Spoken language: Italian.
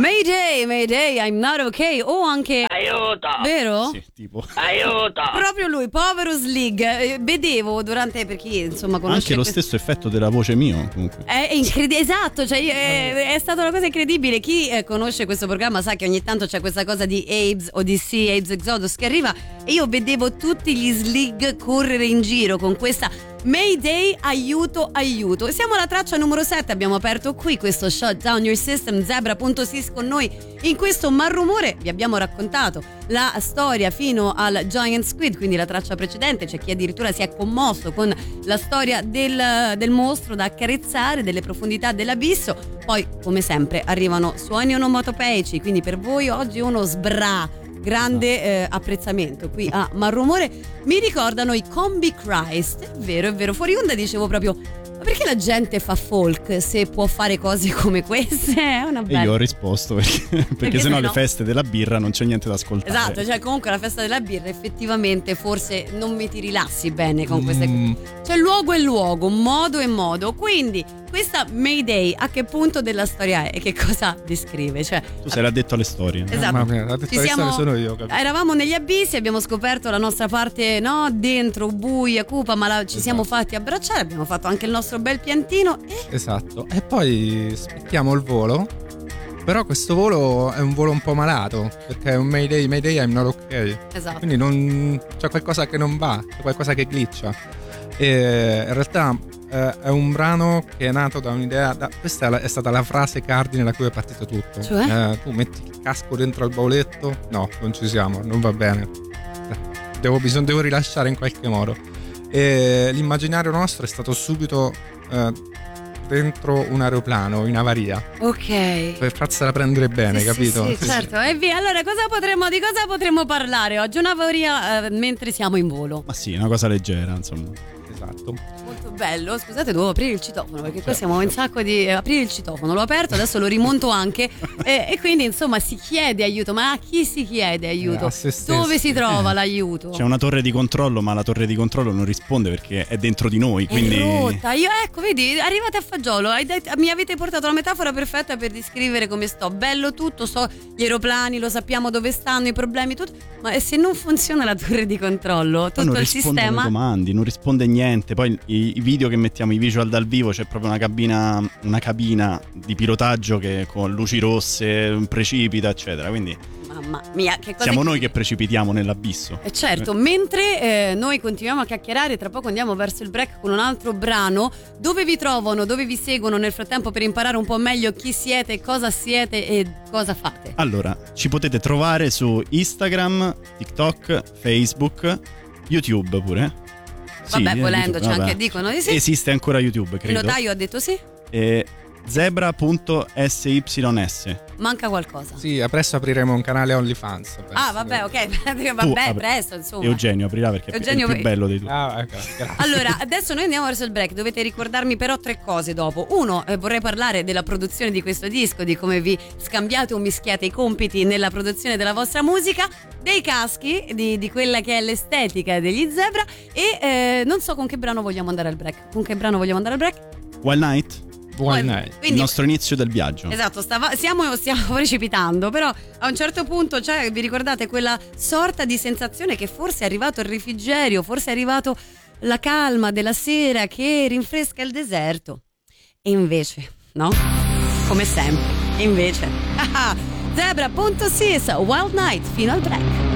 Mayday, Mayday, I'm not okay. O anche aiuto, vero? Sì, tipo. Aiuto. Proprio lui, povero Slig. Vedevo durante, per chi insomma conosce Anche lo stesso effetto della voce mio, comunque. È incredibile, esatto, cioè, è stata una cosa incredibile. Chi conosce questo programma sa che ogni tanto c'è questa cosa di Abe's Odyssey, Abe's Exodus che arriva, e io vedevo tutti gli Slig correre in giro con questa Mayday, aiuto, aiuto. Siamo alla traccia numero 7, abbiamo aperto qui questo Shut Down Your System. Zebra.sis con noi in questo Malrumore. Vi abbiamo raccontato la storia fino al Giant Squid, quindi la traccia precedente. C'è chi addirittura si è commosso con la storia del mostro da accarezzare, delle profondità dell'abisso. Poi, come sempre, arrivano suoni onomatopeici, quindi per voi oggi uno grande apprezzamento qui a Malrumore. Mi ricordano i Combi Christ. È vero, fuori onda dicevo proprio: ma perché la gente fa folk se può fare cose come queste? È una bella... E io ho risposto perché sennò le feste della birra non c'è niente da ascoltare. Esatto, cioè comunque la festa della birra effettivamente forse non mi ti rilassi bene con queste cose. C'è luogo e luogo, modo e modo. Quindi questa Mayday a che punto della storia è e che cosa descrive? Cioè, tu sei l'addetto alle storie. Esatto. Sono io, capito? Eravamo negli abissi, abbiamo scoperto la nostra parte, no, dentro, buia, cupa, ma ci siamo fatti abbracciare, abbiamo fatto anche il nostro bel piantino e... Esatto. E poi spicchiamo il volo. Però questo volo è un volo un po' malato, perché è un Mayday, I'm not okay. Esatto. Quindi c'è qualcosa che non va, c'è qualcosa che glitcha. E in realtà è un brano che è nato da un'idea, questa è stata la frase cardine da cui è partito tutto. Cioè? Tu metti il casco dentro al bauletto, no, non ci siamo, non va bene, devo rilasciare in qualche modo. E l'immaginario nostro è stato subito dentro un aeroplano in avaria. Ok. Per farsela prendere bene, sì, capito? Sì, certo. E via. Allora, di cosa potremmo parlare oggi? Un'avaria mentre siamo in volo. Ma sì, una cosa leggera, insomma. Esatto. Molto bello. Scusate, dovevo aprire il citofono perché qua siamo in sacco di aprire il citofono. L'ho aperto, adesso lo rimonto anche e quindi insomma si chiede aiuto. Ma a chi si chiede aiuto? A se stessi. Dove si trova l'aiuto? C'è una torre di controllo, ma la torre di controllo non risponde perché è dentro di noi, quindi è rotta. Ecco, vedi, arrivate a fagiolo. Mi avete portato la metafora perfetta per descrivere come sto. Bello tutto, so gli aeroplani, lo sappiamo dove stanno, i problemi, tutto. Ma se non funziona la torre di controllo, tutto non il rispondono sistema ai comandi, non risponde niente. Poi i video che mettiamo, i visual dal vivo, c'è proprio una cabina di pilotaggio che con luci rosse precipita, eccetera. Quindi mamma mia, che cosa siamo noi che precipitiamo nell'abisso. Certo, mentre noi continuiamo a chiacchierare, tra poco andiamo verso il break con un altro brano. Dove vi trovano, dove vi seguono nel frattempo per imparare un po' meglio chi siete, cosa siete e cosa fate? Allora, ci potete trovare su Instagram, TikTok, Facebook, YouTube pure. Vabbè, sì, volendo, YouTube, anche dicono di sì. Esiste ancora YouTube, credo. Il notaio ha detto sì. Zebra.sys. Manca qualcosa. Sì, presto apriremo un canale OnlyFans. Vabbè, ok. Vabbè, presto, insomma. Eugenio aprirà perché Eugenio è il più bello di tutti. Okay. Allora, adesso noi andiamo verso il break. Dovete ricordarmi però 3 cose dopo. Uno, vorrei parlare della produzione di questo disco, di come vi scambiate o mischiate i compiti nella produzione della vostra musica, dei caschi, di quella che è l'estetica degli Zebra e non so con che brano vogliamo andare al break. Wild Night? Buon night. Il Quindi, nostro inizio del viaggio. esatto, stiamo precipitando, però a un certo punto, cioè, vi ricordate quella sorta di sensazione che forse è arrivato il refrigerio, forse è arrivato la calma della sera che rinfresca il deserto. E invece, no? Come sempre, invece. Zebra.sis, Wild Night, fino al break.